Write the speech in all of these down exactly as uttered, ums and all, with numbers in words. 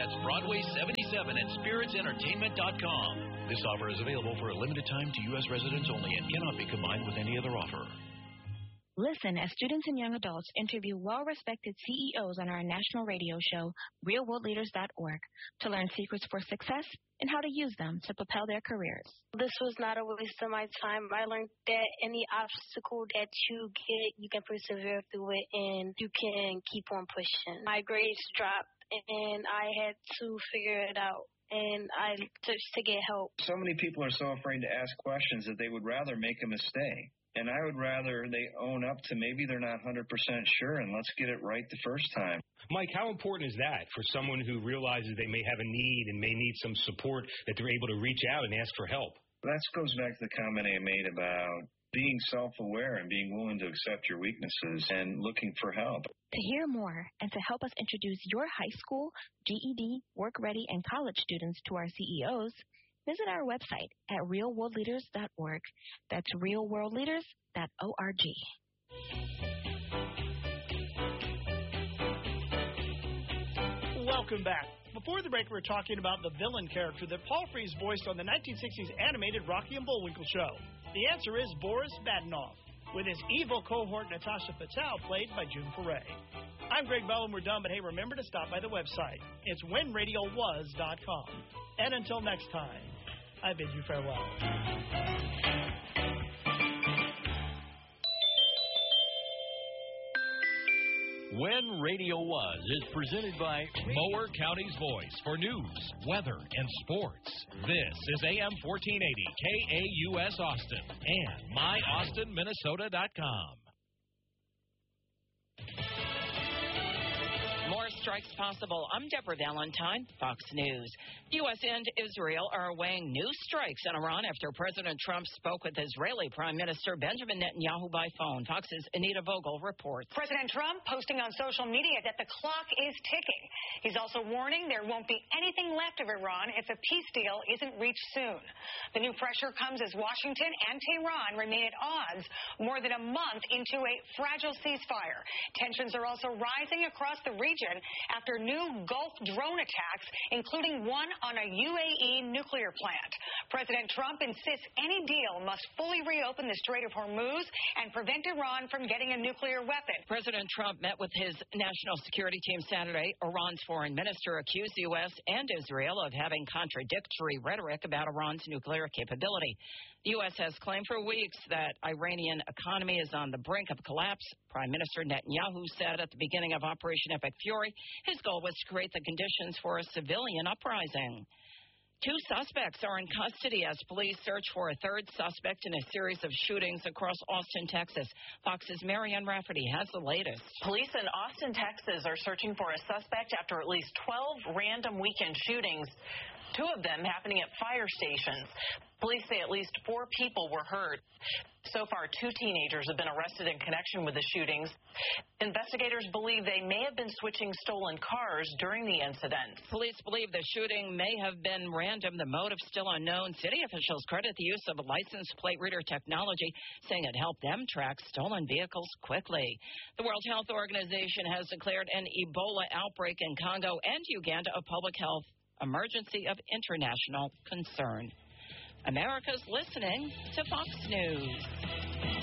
That's Broadway seventy-seven at spirits entertainment dot com. This offer is available for a limited time to U S residents only and cannot be combined with any other offer. Listen as students and young adults interview well-respected C E Os on our national radio show, real world leaders dot org, to learn secrets for success and how to use them to propel their careers. This was not a waste of my time. I learned that any obstacle that you get, you can persevere through it and you can keep on pushing. My grades dropped and I had to figure it out. And I took to get help. So many people are so afraid to ask questions that they would rather make a mistake. And I would rather they own up to maybe they're not one hundred percent sure, and let's get it right the first time. Mike, how important is that for someone who realizes they may have a need and may need some support, that they're able to reach out and ask for help? That goes back to the comment I made about being self-aware and being willing to accept your weaknesses and looking for help. To hear more and to help us introduce your high school, G E D, work-ready, and college students to our C E Os, visit our website at real world leaders dot org. That's real world leaders dot org. Welcome back. Before the break, we were talking about the villain character that Paul Frees voiced on the nineteen sixties animated Rocky and Bullwinkle show. The answer is Boris Badenov, with his evil cohort Natasha Patel, played by June Foray. I'm Greg Bell, and we're done, but hey, remember to stop by the website. It's when radio was dot com. And until next time, I bid you farewell. When Radio Was is presented by Mower County's Voice for news, weather, and sports. This is A M fourteen eighty K A U S Austin and my austin minnesota dot com. More strikes possible. I'm Deborah Valentine, Fox News. U S and Israel are weighing new strikes on Iran after President Trump spoke with Israeli Prime Minister Benjamin Netanyahu by phone. Fox's Anita Vogel reports. President Trump posting on social media that the clock is ticking. He's also warning there won't be anything left of Iran if a peace deal isn't reached soon. The new pressure comes as Washington and Tehran remain at odds more than a month into a fragile ceasefire. Tensions are also rising across the region after new Gulf drone attacks, including one on a U A E nuclear plant. President Trump insists any deal must fully reopen the Strait of Hormuz and prevent Iran from getting a nuclear weapon. President Trump met with his national security team Saturday. Iran's foreign minister accused the U S and Israel of having contradictory rhetoric about Iran's nuclear capability. The U S has claimed for weeks that Iranian economy is on the brink of collapse. Prime Minister Netanyahu said at the beginning of Operation Epic Fury, his goal was to create the conditions for a civilian uprising. Two suspects are in custody as police search for a third suspect in a series of shootings across Austin, Texas. Fox's Marianne Rafferty has the latest. Police in Austin, Texas are searching for a suspect after at least twelve random weekend shootings, two of them happening at fire stations. Police say at least four people were hurt. So far, two teenagers have been arrested in connection with the shootings. Investigators believe they may have been switching stolen cars during the incident. Police believe the shooting may have been random. The motive still unknown. City officials credit the use of license plate reader technology, saying it helped them track stolen vehicles quickly. The World Health Organization has declared an Ebola outbreak in Congo and Uganda a public health emergency of international concern. America's listening to Fox News.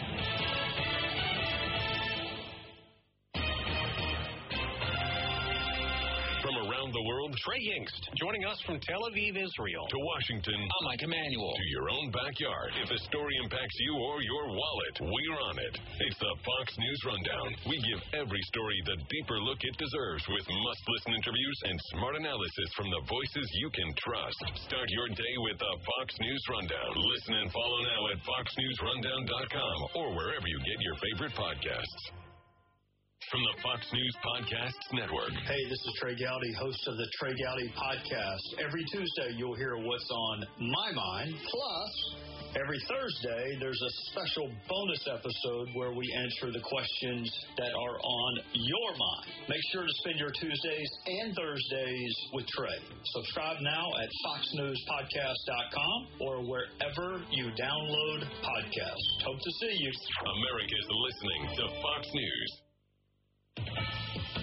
From around the world, Trey Yingst, joining us from Tel Aviv, Israel, to Washington. I'm Mike Emanuel. To your own backyard. If a story impacts you or your wallet, we're on it. It's the Fox News Rundown. We give every story the deeper look it deserves with must-listen interviews and smart analysis from the voices you can trust. Start your day with the Fox News Rundown. Listen and follow now at fox news rundown dot com or wherever you get your favorite podcasts. From the Fox News Podcasts Network. Hey, this is Trey Gowdy, host of the Trey Gowdy Podcast. Every Tuesday, you'll hear what's on my mind. Plus, every Thursday, there's a special bonus episode where we answer the questions that are on your mind. Make sure to spend your Tuesdays and Thursdays with Trey. Subscribe now at fox news podcast dot com or wherever you download podcasts. Hope to see you. America's listening to Fox News.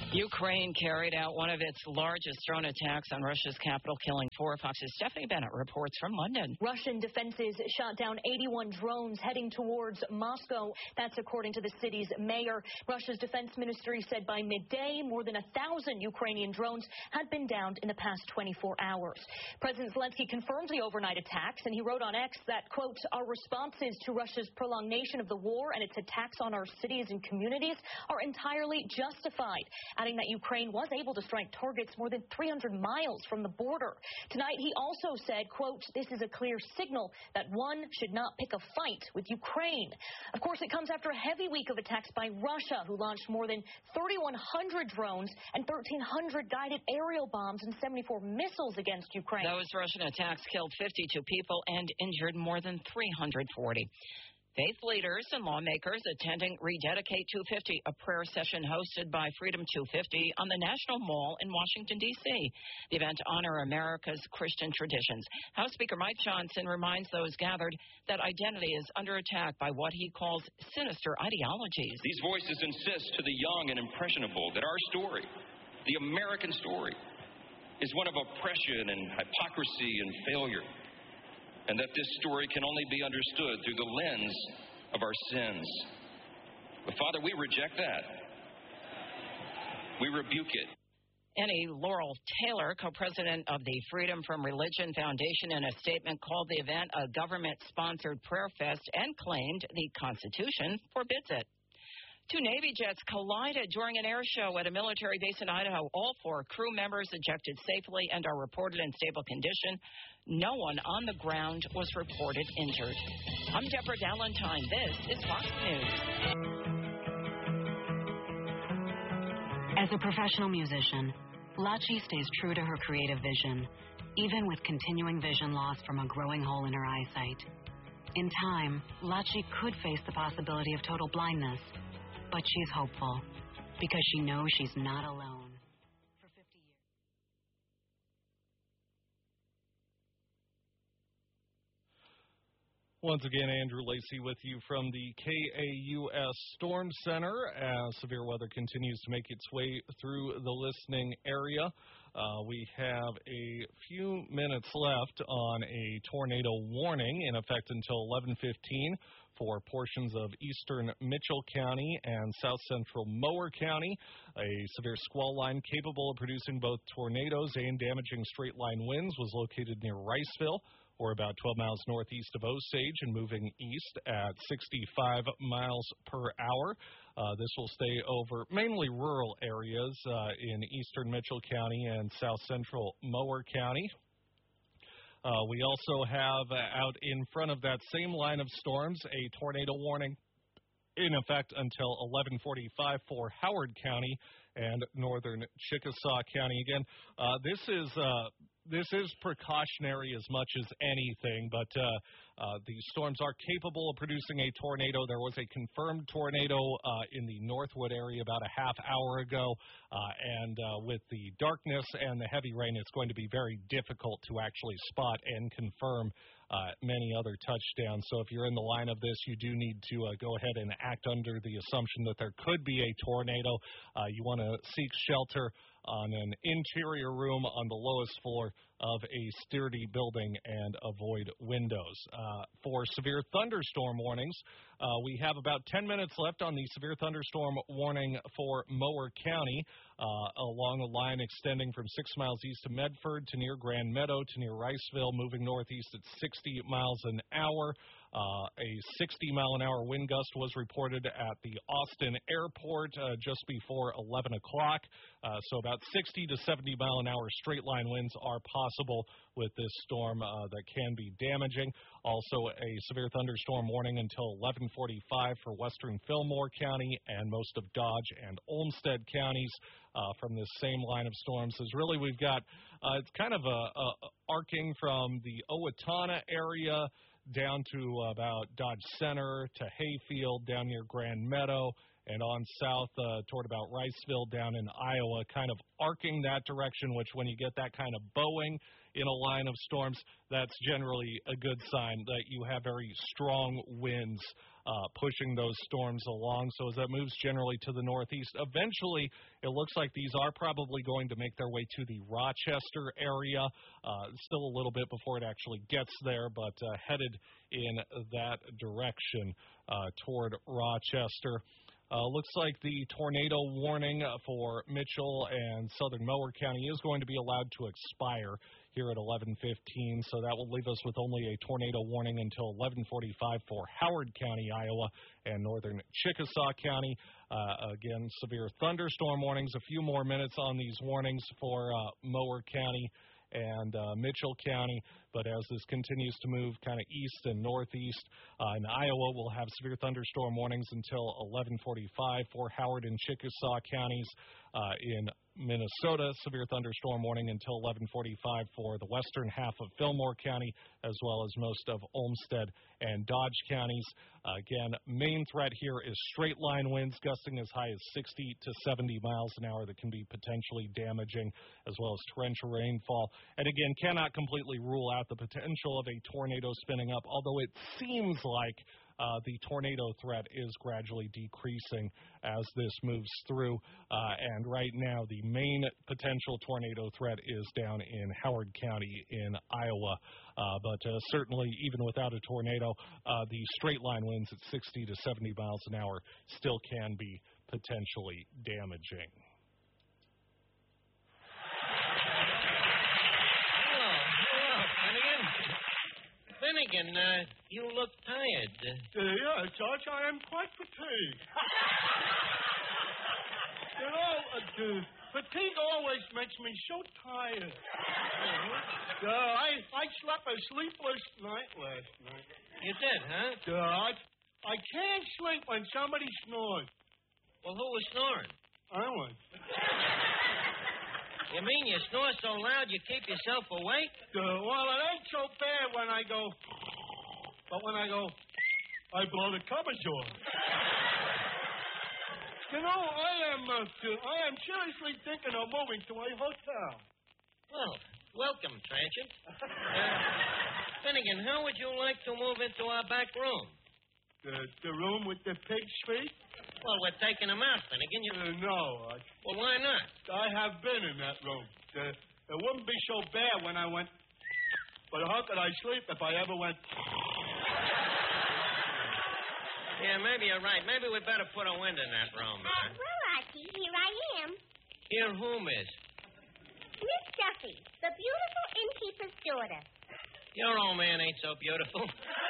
Ukraine carried out one of its largest drone attacks on Russia's capital, killing four. Fox's Stephanie Bennett reports from London. Russian defenses shot down eighty-one drones heading towards Moscow. That's according to the city's mayor. Russia's defense ministry said by midday, more than a thousand Ukrainian drones had been downed in the past twenty-four hours. President Zelensky confirmed the overnight attacks, and he wrote on X that, quote, our responses to Russia's prolongation of the war and its attacks on our cities and communities are entirely justified, adding that Ukraine was able to strike targets more than three hundred miles from the border. Tonight, he also said, quote, this is a clear signal that one should not pick a fight with Ukraine. Of course, it comes after a heavy week of attacks by Russia, who launched more than thirty-one hundred drones and thirteen hundred guided aerial bombs and seventy-four missiles against Ukraine. Those Russian attacks killed fifty-two people and injured more than three hundred forty. Faith leaders and lawmakers attending Rededicate two fifty, a prayer session hosted by Freedom two fifty on the National Mall in Washington, D C The event honor America's Christian traditions. House Speaker Mike Johnson reminds those gathered that identity is under attack by what he calls sinister ideologies. These voices insist to the young and impressionable that our story, the American story, is one of oppression and hypocrisy and failure, and that this story can only be understood through the lens of our sins. But, Father, we reject that. We rebuke it. Annie Laurel Taylor, co-president of the Freedom from Religion Foundation, in a statement called the event a government-sponsored prayer fest and claimed the Constitution forbids it. Two Navy jets collided during an air show at a military base in Idaho. All four crew members ejected safely and are reported in stable condition. No one on the ground was reported injured. I'm Deborah Valentine. This is Fox News. As a professional musician, Lachi stays true to her creative vision, even with continuing vision loss from a growing hole in her eyesight. In time, Lachi could face the possibility of total blindness. But she's hopeful because she knows she's not alone. For fifty years. Once again, Andrew Lacey with you from the K A U S Storm Center as severe weather continues to make its way through the listening area. Uh, we have a few minutes left on a tornado warning in effect until eleven fifteen. For portions of eastern Mitchell County and south central Mower County. A severe squall line capable of producing both tornadoes and damaging straight-line winds was located near Riceville, or about twelve miles northeast of Osage, and moving east at sixty-five miles per hour. Uh, this will stay over mainly rural areas uh, in eastern Mitchell County and south central Mower County. Uh, we also have uh, out in front of that same line of storms a tornado warning in effect until eleven forty-five for Howard County and northern Chickasaw County. Again, uh, this is uh, this is precautionary as much as anything, but uh, uh, the storms are capable of producing a tornado. There was a confirmed tornado uh, in the Northwood area about a half hour ago, uh, and uh, with the darkness and the heavy rain, it's going to be very difficult to actually spot and confirm uh, many other touchdowns. So if you're in the line of this, you do need to uh, go ahead and act under the assumption that there could be a tornado. Uh, you want to seek shelter on an interior room on the lowest floor of a sturdy building and avoid windows. Uh, for severe thunderstorm warnings, uh, we have about ten minutes left on the severe thunderstorm warning for Mower County, uh, along a line extending from six miles east of Medford to near Grand Meadow to near Riceville, moving northeast at sixty miles an hour. Uh, a sixty mile an hour wind gust was reported at the Austin airport uh, just before eleven o'clock. Uh, so about sixty to seventy mile an hour straight line winds are possible with this storm uh, that can be damaging. Also a severe thunderstorm warning until eleven forty-five for western Fillmore County and most of Dodge and Olmsted counties uh, from this same line of storms. As really we've got, uh, it's kind of a, a arcing from the Owatonna area down to about Dodge Center to Hayfield, down near Grand Meadow, and on south uh, toward about Riceville down in Iowa, kind of arcing that direction, which when you get that kind of bowing in a line of storms, that's generally a good sign that you have very strong winds uh, pushing those storms along. So as that moves generally to the northeast, eventually it looks like these are probably going to make their way to the Rochester area. Uh, still a little bit before it actually gets there, but uh, headed in that direction uh, toward Rochester. Uh, looks like the tornado warning for Mitchell and southern Mower County is going to be allowed to expire here at eleven fifteen, so that will leave us with only a tornado warning until eleven forty-five for Howard County, Iowa, and northern Chickasaw County. Uh, again, severe thunderstorm warnings, a few more minutes on these warnings for uh, Mower County and uh, Mitchell County, but as this continues to move kind of east and northeast, uh, in Iowa, we'll have severe thunderstorm warnings until eleven forty-five for Howard and Chickasaw counties. Uh, in Minnesota, severe thunderstorm warning until eleven forty-five for the western half of Fillmore County, as well as most of Olmsted and Dodge counties. Uh, again, main threat here is straight line winds gusting as high as sixty to seventy miles an hour that can be potentially damaging, as well as torrential rainfall. And again, cannot completely rule out the potential of a tornado spinning up, although it seems like Uh, the tornado threat is gradually decreasing as this moves through. Uh, and right now, the main potential tornado threat is down in Howard County in Iowa. Uh, but uh, certainly, even without a tornado, uh, the straight line winds at sixty to seventy miles an hour still can be potentially damaging. Hello, hello, Finnegan. Finnegan, uh, you look tired. Uh, yeah, Judge, I am quite fatigued. You know, uh, uh, fatigue always makes me so tired. Uh, I I slept a sleepless night last night. You did, huh? Uh, I, I can't sleep when somebody snores. Well, who was snoring? I was. You mean you snore so loud you keep yourself awake? Uh, well, it ain't so bad when I go, but when I go, I blow the covers off. You know, I am, uh, I am seriously thinking of moving to a hotel. Well, welcome, Transient. Uh, Finnegan, how would you like to move into our back room? The, the room with the pig's feet? Well, we're taking them out, Finnegan. You... Uh, no. I... Well, why not? I have been in that room. Uh, it wouldn't be so bad when I went... But how could I sleep if I ever went... Yeah, maybe you're right. Maybe we better put a window in that room. Uh, well, Archie, here I am. Here who, miss? Miss Duffy, the beautiful innkeeper's daughter. Your old man ain't so beautiful.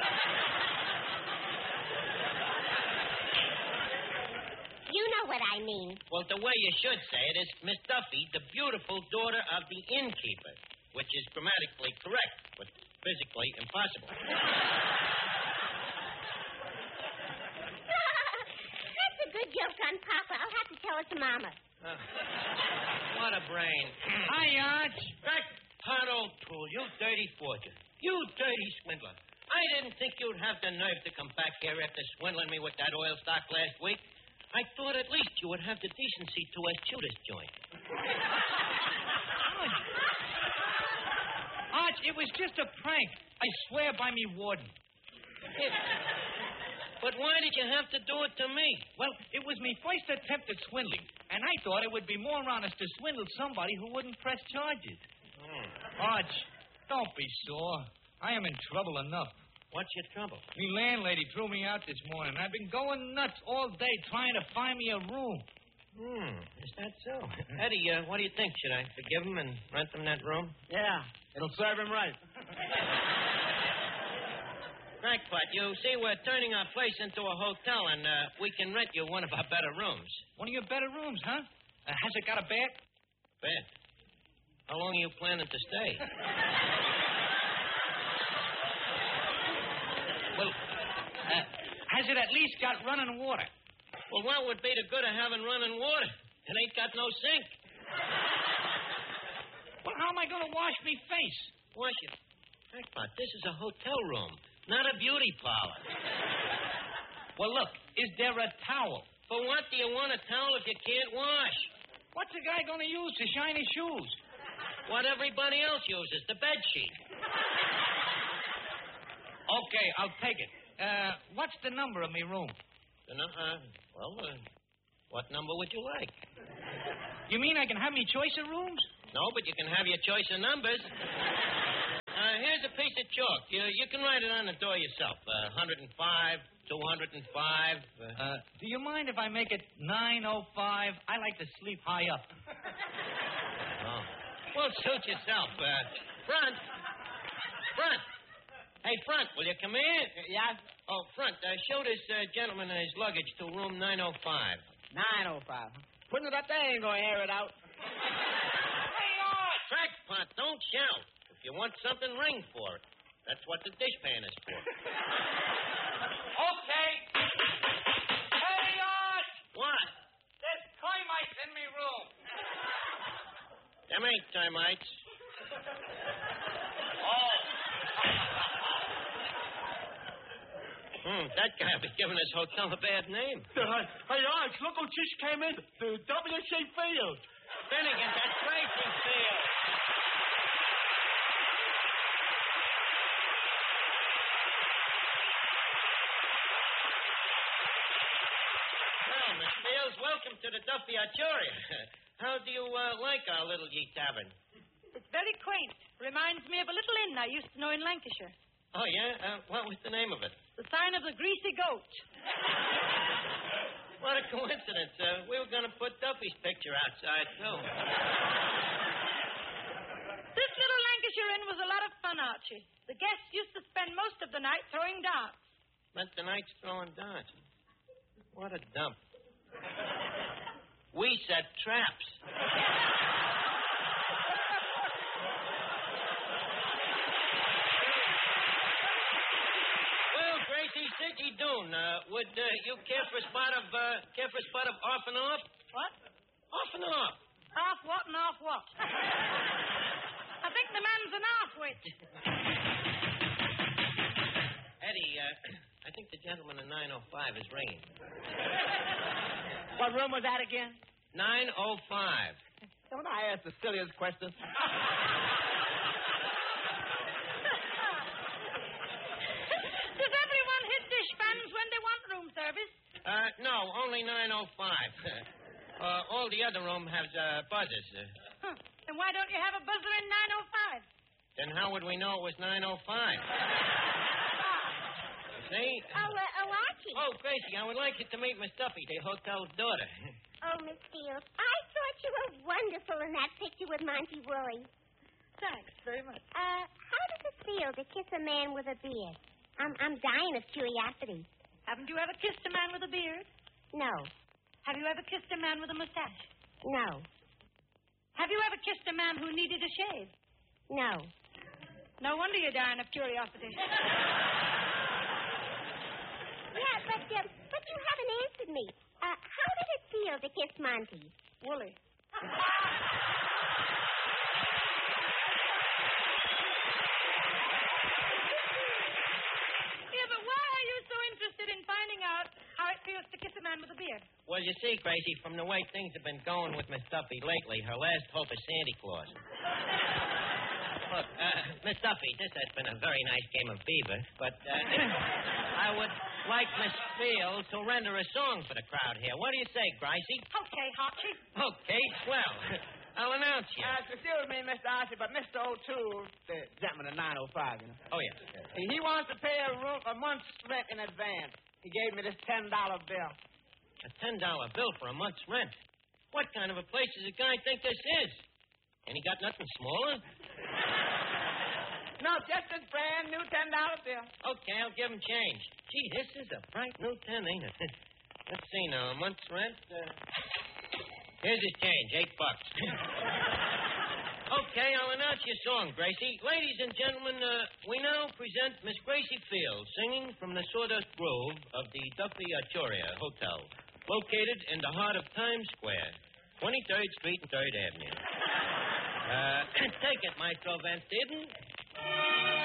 You know what I mean. Well, the way you should say it is Miss Duffy, the beautiful daughter of the innkeeper, which is grammatically correct, but physically impossible. That's a good joke on Papa. I'll have to tell it to Mama. Uh, what a brain. Hi, Arch. Back pot old tool, you dirty forger. You dirty swindler. I didn't think you'd have the nerve to come back here after swindling me with that oil stock last week. I thought at least you would have the decency to eschew this joint. Arch, it was just a prank. I swear by me warden. It, but why did you have to do it to me? Well, it was me first attempt at swindling, and I thought it would be more honest to swindle somebody who wouldn't press charges. Hmm. Arch, don't be sore. I am in trouble enough. What's your trouble? Me landlady threw me out this morning. I've been going nuts all day trying to find me a room. Hmm, is that so? Eddie, uh, what do you think? Should I forgive him and rent him that room? Yeah, it'll serve him right. Crackpot, you see, we're turning our place into a hotel, and uh, we can rent you one of our better rooms. One of your better rooms, huh? Uh, has it got a bed? Bed? How long are you planning to stay? Well, uh, has it at least got running water? Well, what would be the good of having running water? It ain't got no sink. Well, how am I going to wash me face? Wash it? Crackpot, this is a hotel room, not a beauty parlor. Well, look, is there a towel? For what do you want a towel if you can't wash? What's a guy going to use to shine his shoes? What everybody else uses, the bed sheet. Okay, I'll take it. uh, what's the number of me room? The nu- uh, well, uh, what number would you like? You mean I can have me choice of rooms? No, but you can have your choice of numbers. Uh, here's a piece of chalk. You, you can write it on the door yourself. Uh, one oh five, two oh five. Uh, Uh, do you mind if I make it nine oh five? I like to sleep high up. oh. Well, suit yourself. Uh, front. Front. Hey, Front, will you come in? Yeah? Oh, Front, uh, show this uh, gentleman his luggage to room nine oh five. nine oh five. Putting it up there ain't gonna air it out. Hey, on! Crackpot, don't shout. If you want something, ring for it. That's what the dishpan is for. Okay. Hey, on! What? There's termites in me room. Them ain't termites. Oh. Hmm, that guy will be giving his hotel a bad name. Uh, hey, Arch, look who just came in. The W C Field. Finnegan, that's Gracie Field. Well, Miss Fields, welcome to the Duffy Arturia. How do you uh, like our little Ye Tavern? It's very quaint. Reminds me of a little inn I used to know in Lancashire. Oh, yeah? Uh, what was the name of it? The sign of the Greasy Goat. What a coincidence. Uh, we were going to put Duffy's picture outside, too. This little Lancashire inn was a lot of fun, Archie. The guests used to spend most of the night throwing darts. Spent the nights throwing darts. What a dump. We set traps. Siggy Doon, uh, would uh, you care for a spot of uh, care for a spot of off and off? What? Off and off. Off what and off what? I think the man's an off-wit. Eddie, uh, I think the gentleman in nine oh five is ringing. What room was that again? nine oh five. Don't I ask the silliest questions? Service? Uh, no, only nine oh five. uh, all the other room has uh, buzzers. Uh, huh. Then why don't you have a buzzer in nine oh five? Then how would we know it was nine oh five? See? Oh, uh, oh, Archie. Oh, Gracie, I would like you to meet Miss Duffy, the hotel's daughter. Oh, Miss Fields, I thought you were wonderful in that picture with Monty Woolley. Thanks very much. Uh, how does it feel to kiss a man with a beard? I'm, I'm dying of curiosity. Haven't you ever kissed a man with a beard? No. Have you ever kissed a man with a mustache? No. Have you ever kissed a man who needed a shave? No. No wonder you're dying of curiosity. Yeah, but, uh, but you haven't answered me. Uh, how did it feel to kiss Monty? Woolley. Feels to kiss a man with a beard. Well, you see, Gracie, from the way things have been going with Miss Duffy lately, her last hope is Santa Claus. Look, uh, Miss Duffy, this has been a very nice game of beaver, but uh, I would like Miss Fields to render a song for the crowd here. What do you say, Gracie? Okay, Archie. Okay, swell. I'll announce you. Uh, excuse me, Mister Archie, but Mister O'Toole, the gentleman at nine oh five, you know. Oh, yeah. He, he wants to pay a, room, a month's rent in advance. He gave me this ten dollar bill. A ten dollar bill for a month's rent? What kind of a place does a guy think this is? And he got nothing smaller? No, just this brand new ten dollar bill. Okay, I'll give him change. Gee, this is a bright new ten, ain't it? Let's see now, a month's rent. Uh... Here's his change, eight bucks. Okay, I'll announce your song, Gracie. Ladies and gentlemen, uh, we now present Miss Gracie Fields singing from the Sawdust Grove of the Duffy Arturia Hotel, located in the heart of Times Square, twenty-third Street and third Avenue. Uh, take it, Maestro Van Steeden.